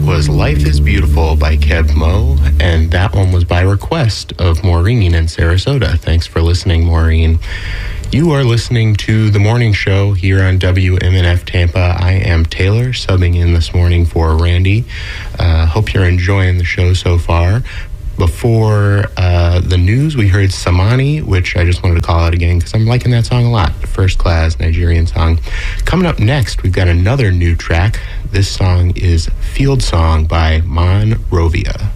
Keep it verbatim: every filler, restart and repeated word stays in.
was Life is Beautiful by Kev Mo, and that one was by request of Maureen in Sarasota. Thanks for listening, Maureen. You are listening to The Morning Show here on W M N F Tampa. I am Taylor, subbing in this morning for Randy. Uh, hope you're enjoying the show so far. Before uh, the news, we heard Samani, which I just wanted to call out again because I'm liking that song a lot. First class Nigerian song. Coming up next, we've got another new track. This song is Field Song by Monrovia.